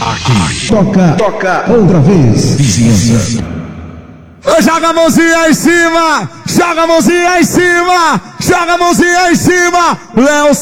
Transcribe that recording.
Toca outra vez. Vizinhança. Joga a mãozinha em cima, joga a mãozinha em cima, joga a mãozinha em cima. Léo